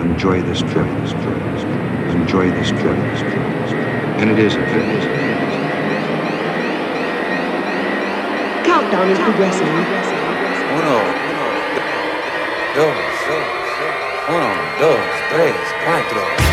enjoy this trip, enjoy this trip, and it is a trip. Countdown is progressing. Uno, dos, tres, cuatro.